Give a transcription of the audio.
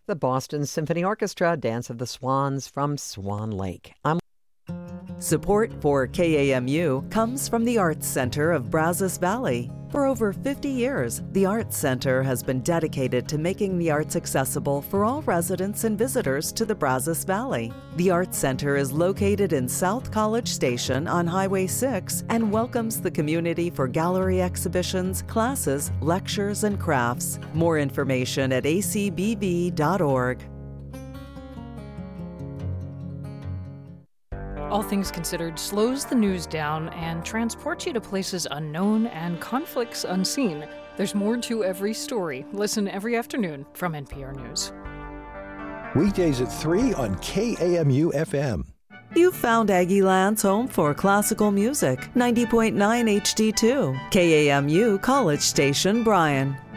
The Boston Symphony Orchestra, Dance of the Swans from Swan Lake. Support for KAMU comes from the Arts Center of Brazos Valley. For over 50 years, the Arts Center has been dedicated to making the arts accessible for all residents and visitors to the Brazos Valley. The Arts Center is located in South College Station on Highway 6 and welcomes the community for gallery exhibitions, classes, lectures, and crafts. More information at acbb.org. All Things Considered slows the news down and transports you to places unknown and conflicts unseen. There's more to every story. Listen every afternoon from NPR News. Weekdays at 3 on KAMU FM. You've found Aggieland's home for classical music, 90.9 HD2, KAMU College Station, Bryan.